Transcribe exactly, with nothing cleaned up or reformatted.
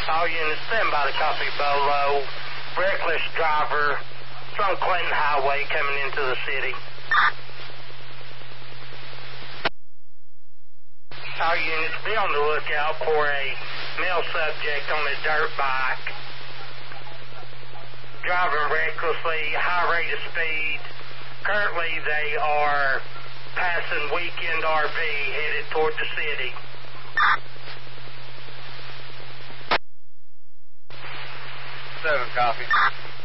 All units, stand by the copy Bolo. Reckless driver from Clinton Highway coming into the city. All units, be on the lookout for a male subject on a dirt bike. Driving recklessly, high rate of speed. Currently, they are passing Weekend R V headed toward the city. Seven, copy.